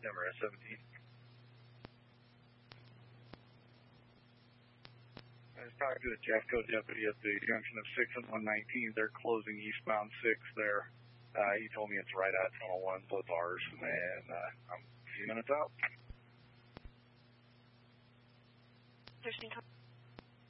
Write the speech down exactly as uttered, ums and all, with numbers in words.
Denver S seventeen. I was talking to the Jeffco deputy at the junction of six and one nineteen. They're closing eastbound six there. Uh, he told me it's right at tunnel one, so it's ours, and uh, I'm a few minutes out. thirteen